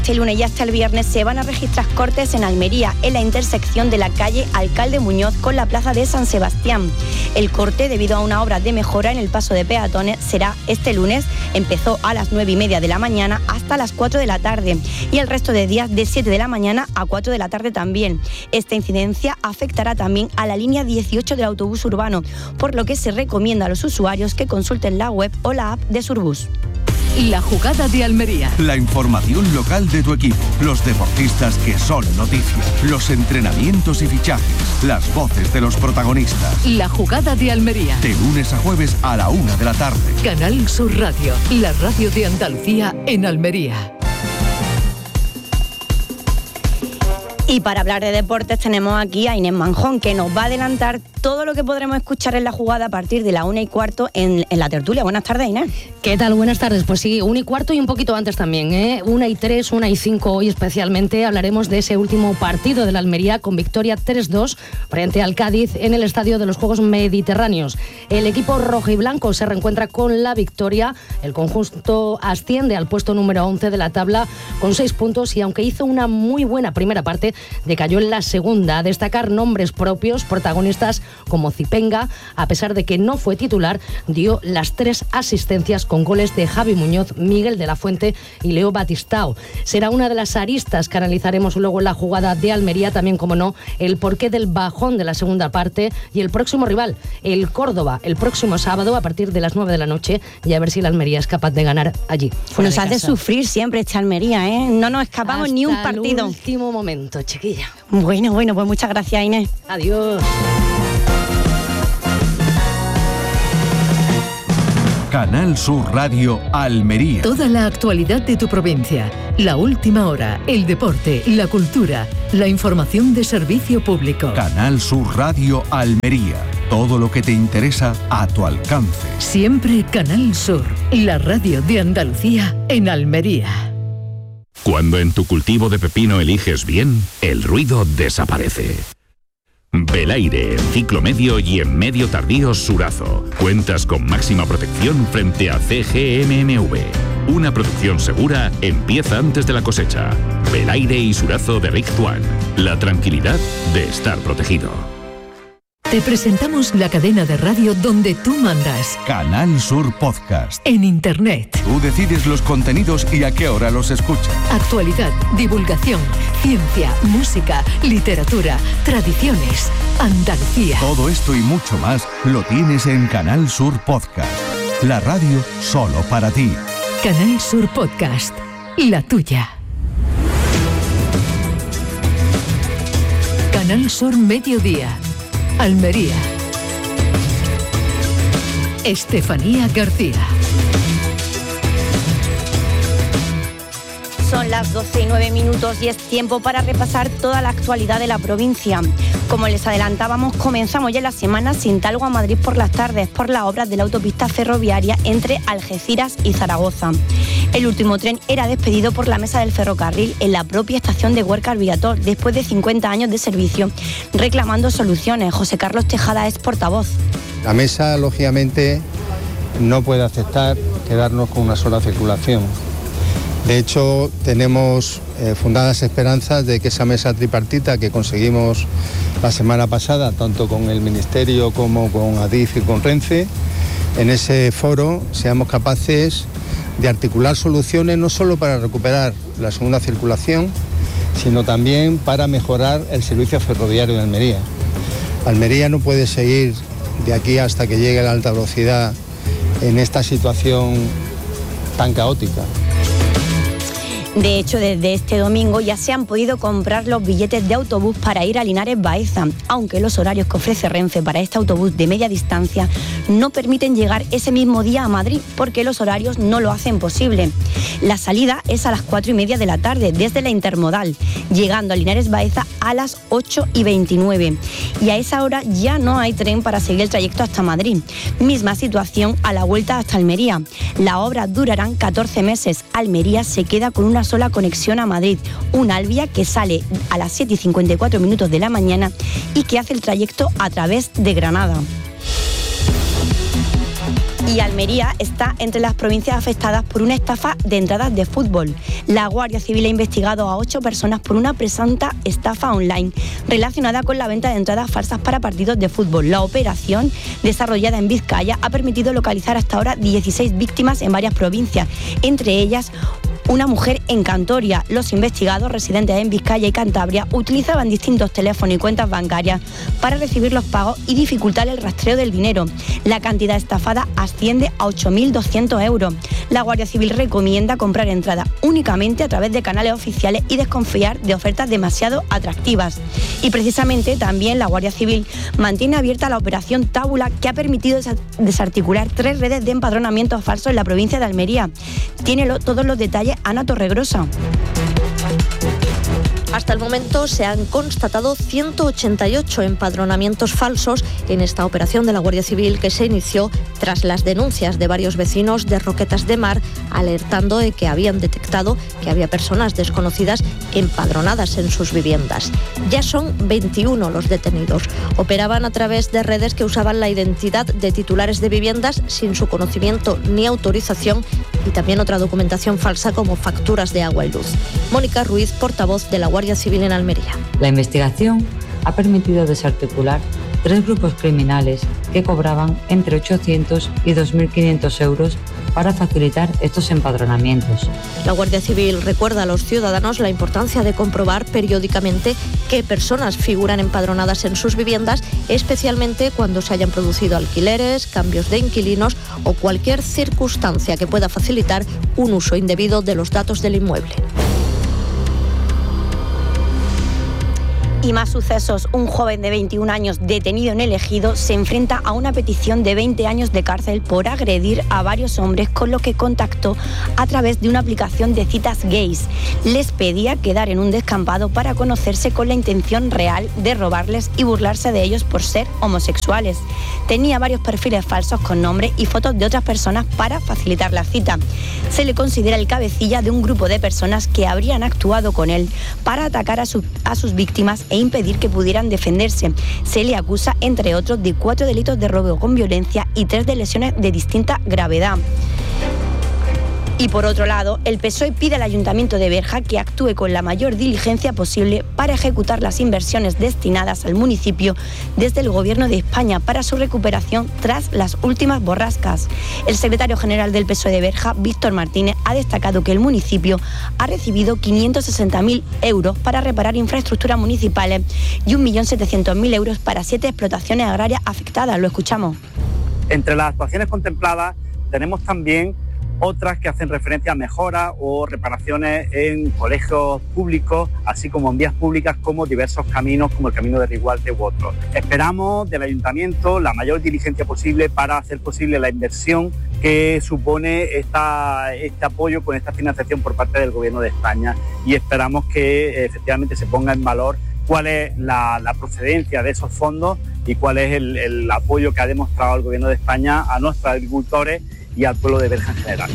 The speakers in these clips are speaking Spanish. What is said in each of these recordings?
Este lunes y hasta el viernes se van a registrar cortes en Almería, en la intersección de la calle Alcalde Muñoz con la plaza de San Sebastián. El corte, debido a una obra de mejora en el paso de peatones, será este lunes. Empezó a las 9:30 de la mañana hasta las 4 de la tarde y el resto de días de 7 de la mañana a 4 de la tarde también. Esta incidencia afectará también a la línea 18 del autobús urbano, por lo que se recomienda a los usuarios que consulten la web o la app de Surbus. La jugada de Almería. La información local de tu equipo, los deportistas que son noticia, los entrenamientos y fichajes, las voces de los protagonistas. La jugada de Almería. De lunes a jueves a la 1 de la tarde. Canal Sur Radio, la radio de Andalucía en Almería. Y para hablar de deportes tenemos aquí a Inés Manjón, que nos va a adelantar todo lo que podremos escuchar en la jugada a partir de la 1:15 en la tertulia. Buenas tardes, Inés. ¿Qué tal? Buenas tardes. Pues sí, 1:15 y un poquito antes también, 1:03, 1:05 hoy especialmente. Hablaremos de ese último partido de la Almería con victoria 3-2 frente al Cádiz en el Estadio de los Juegos Mediterráneos. El equipo rojiblanco se reencuentra con la victoria. El conjunto asciende al puesto número 11 de la tabla con 6 puntos y aunque hizo una muy buena primera parte, decayó en la segunda. A destacar nombres propios, protagonistas como Zipenga, a pesar de que no fue titular, dio las 3 asistencias con goles de Javi Muñoz, Miguel de la Fuente y Leo Batistao. Será una de las aristas que analizaremos luego en la jugada de Almería, también como no, el porqué del bajón de la segunda parte y el próximo rival, el Córdoba, el próximo sábado a partir de las 9 de la noche y a ver si la Almería es capaz de ganar allí. Nos hace sufrir siempre esta Almería, ¿eh? No nos escapamos hasta ni un partido. El último momento, chiquilla. Bueno, pues muchas gracias, Inés. Adiós. Canal Sur Radio Almería. Toda la actualidad de tu provincia, la última hora, el deporte, la cultura, la información de servicio público. Canal Sur Radio Almería. Todo lo que te interesa a tu alcance. Siempre Canal Sur, la radio de Andalucía en Almería. Cuando en tu cultivo de pepino eliges bien, el ruido desaparece. Belaire, en ciclo medio y en medio tardío Surazo. Cuentas con máxima protección frente a CGMMV. Una producción segura empieza antes de la cosecha. Belaire y Surazo de Rick Tuan. La tranquilidad de estar protegido. Te presentamos la cadena de radio donde tú mandas. Canal Sur Podcast. En Internet. Tú decides los contenidos y a qué hora los escuchas. Actualidad, divulgación, ciencia, música, literatura, tradiciones, Andalucía. Todo esto y mucho más lo tienes en Canal Sur Podcast. La radio solo para ti. Canal Sur Podcast. La tuya. Canal Sur Mediodía. Almería. Estefanía García. Son las 12:09 y es tiempo para repasar toda la actualidad de la provincia. Como les adelantábamos, comenzamos ya la semana sin talgo a Madrid por las tardes por las obras de la autopista ferroviaria entre Algeciras y Zaragoza. El último tren era despedido por la mesa del ferrocarril en la propia estación de Huércal Viator después de 50 años de servicio, reclamando soluciones. José Carlos Tejada es portavoz. La mesa, lógicamente, no puede aceptar quedarnos con una sola circulación. De hecho, tenemos fundadas esperanzas de que esa mesa tripartita que conseguimos la semana pasada, tanto con el Ministerio como con Adif y con Renfe, en ese foro seamos capaces de articular soluciones no solo para recuperar la segunda circulación, sino también para mejorar el servicio ferroviario de Almería. Almería no puede seguir de aquí hasta que llegue la alta velocidad en esta situación tan caótica. De hecho, desde este domingo ya se han podido comprar los billetes de autobús para ir a Linares Baeza, aunque los horarios que ofrece Renfe para este autobús de media distancia no permiten llegar ese mismo día a Madrid porque los horarios no lo hacen posible. La salida es a las 4:30 de la tarde desde la Intermodal, llegando a Linares Baeza a las 8:29. Y a esa hora ya no hay tren para seguir el trayecto hasta Madrid. Misma situación a la vuelta hasta Almería. La obra durarán 14 meses. Almería se queda con una sola conexión a Madrid, un Alvia que sale a las 7:54 de la mañana y que hace el trayecto a través de Granada. Y Almería está entre las provincias afectadas por una estafa de entradas de fútbol. La Guardia Civil ha investigado a 8 personas por una presunta estafa online relacionada con la venta de entradas falsas para partidos de fútbol. La operación, desarrollada en Vizcaya, ha permitido localizar hasta ahora 16 víctimas en varias provincias, entre ellas una mujer en Cantoria. Los investigados, residentes en Vizcaya y Cantabria, utilizaban distintos teléfonos y cuentas bancarias para recibir los pagos y dificultar el rastreo del dinero. La cantidad estafada asciende a 8.200 euros. La Guardia Civil recomienda comprar entradas únicamente a través de canales oficiales y desconfiar de ofertas demasiado atractivas. Y precisamente también la Guardia Civil mantiene abierta la operación Tábula, que ha permitido desarticular 3 redes de empadronamiento falsos en la provincia de Almería. Tiene todos los detalles Ana Torregrosa. Hasta el momento se han constatado 188 empadronamientos falsos en esta operación de la Guardia Civil, que se inició tras las denuncias de varios vecinos de Roquetas de Mar, alertando de que habían detectado que había personas desconocidas empadronadas en sus viviendas. Ya son 21 los detenidos. Operaban a través de redes que usaban la identidad de titulares de viviendas sin su conocimiento ni autorización, y también otra documentación falsa como facturas de agua y luz. Mónica Ruiz, portavoz de la Guardia Civil en Almería. La investigación ha permitido desarticular 3 grupos criminales que cobraban entre 800 y 2.500 euros para facilitar estos empadronamientos. La Guardia Civil recuerda a los ciudadanos la importancia de comprobar periódicamente qué personas figuran empadronadas en sus viviendas, especialmente cuando se hayan producido alquileres, cambios de inquilinos o cualquier circunstancia que pueda facilitar un uso indebido de los datos del inmueble. Y más sucesos. Un joven de 21 años detenido en el Ejido se enfrenta a una petición de 20 años de cárcel por agredir a varios hombres con los que contactó a través de una aplicación de citas gays. Les pedía quedar en un descampado para conocerse con la intención real de robarles y burlarse de ellos por ser homosexuales. Tenía varios perfiles falsos con nombres y fotos de otras personas para facilitar la cita. Se le considera el cabecilla de un grupo de personas que habrían actuado con él para atacar a sus víctimas e impedir que pudieran defenderse. Se le acusa, entre otros, de 4 delitos de robo con violencia y 3 de lesiones de distinta gravedad. Y por otro lado, el PSOE pide al Ayuntamiento de Berja que actúe con la mayor diligencia posible para ejecutar las inversiones destinadas al municipio desde el Gobierno de España para su recuperación tras las últimas borrascas. El secretario general del PSOE de Berja, Víctor Martínez, ha destacado que el municipio ha recibido 560.000 euros para reparar infraestructuras municipales y 1.700.000 euros para 7 explotaciones agrarias afectadas. Lo escuchamos. Entre las actuaciones contempladas tenemos también otras que hacen referencia a mejoras o reparaciones en colegios públicos, así como en vías públicas, como diversos caminos, como el camino de Rigualte u otros. Esperamos del Ayuntamiento la mayor diligencia posible para hacer posible la inversión que supone este apoyo con esta financiación por parte del Gobierno de España, y esperamos que efectivamente se ponga en valor cuál es la procedencia de esos fondos y cuál es el apoyo que ha demostrado el Gobierno de España a nuestros agricultores y al pueblo de Berja en general.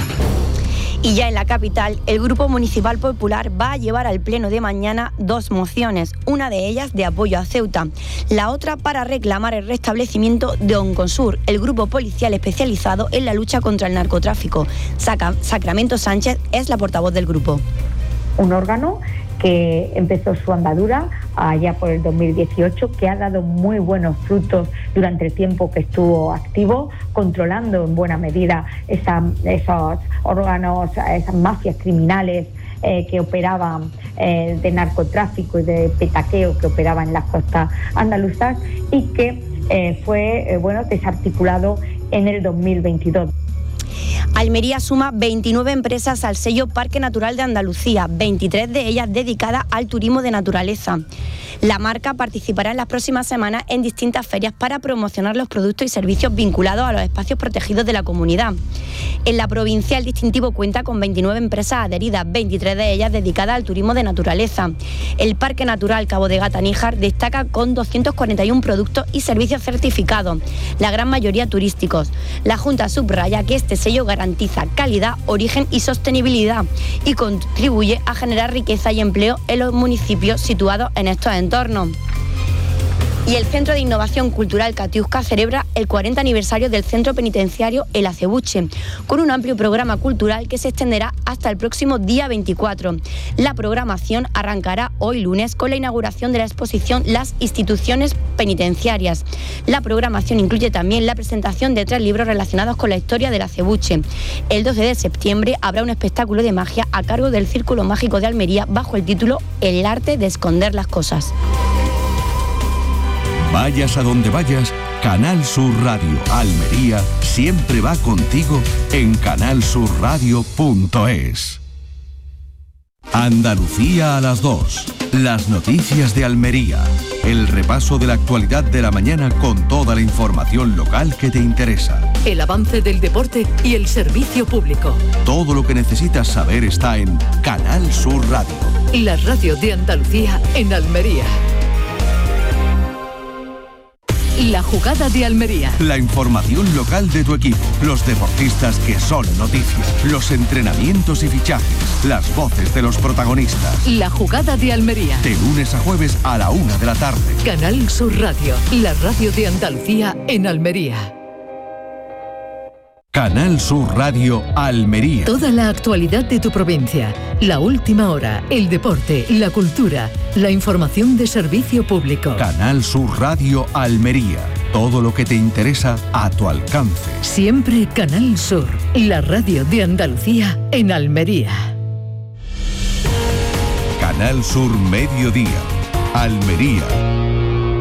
Y ya en la capital, el Grupo Municipal Popular va a llevar al pleno de mañana 2 mociones, una de ellas de apoyo a Ceuta, la otra para reclamar el restablecimiento de Onconsur, el grupo policial especializado en la lucha contra el narcotráfico. Sacramento Sánchez es la portavoz del grupo. Un órgano que empezó su andadura allá por el 2018, que ha dado muy buenos frutos durante el tiempo que estuvo activo, controlando en buena medida esos órganos, esas mafias criminales que operaban de narcotráfico y de petaqueo que operaban en las costas andaluzas, y que fue desarticulado en el 2022. Almería suma 29 empresas al sello Parque Natural de Andalucía, 23 de ellas dedicadas al turismo de naturaleza. La marca participará en las próximas semanas en distintas ferias para promocionar los productos y servicios vinculados a los espacios protegidos de la comunidad. En la provincia, el distintivo cuenta con 29 empresas adheridas, 23 de ellas dedicadas al turismo de naturaleza. El Parque Natural Cabo de Gata-Níjar destaca con 241 productos y servicios certificados, la gran mayoría turísticos. La Junta subraya que este sello garantiza calidad, origen y sostenibilidad y contribuye a generar riqueza y empleo en los municipios situados en estos entornos. Y el Centro de Innovación Cultural Katiuska celebra el 40 aniversario del Centro Penitenciario El Acebuche, con un amplio programa cultural que se extenderá hasta el próximo día 24. La programación arrancará hoy lunes con la inauguración de la exposición Las instituciones penitenciarias. La programación incluye también la presentación de 3 libros relacionados con la historia del Acebuche. El 12 de septiembre habrá un espectáculo de magia a cargo del Círculo Mágico de Almería bajo el título El arte de esconder las cosas. Vayas a donde vayas, Canal Sur Radio Almería siempre va contigo en canalsurradio.es. Andalucía a las 2. Las noticias de Almería. El repaso de la actualidad de la mañana con toda la información local que te interesa. El avance del deporte y el servicio público. Todo lo que necesitas saber está en Canal Sur Radio. La radio de Andalucía en Almería. La jugada de Almería. La información local de tu equipo, los deportistas que son noticia, los entrenamientos y fichajes, las voces de los protagonistas. La jugada de Almería. De lunes a jueves a la 1 de la tarde. Canal Sur Radio, la radio de Andalucía en Almería. Canal Sur Radio Almería. Toda la actualidad de tu provincia, la última hora, el deporte, la cultura, la información de servicio público. Canal Sur Radio Almería. Todo lo que te interesa a tu alcance. Siempre Canal Sur, la radio de Andalucía en Almería. Canal Sur Mediodía, Almería.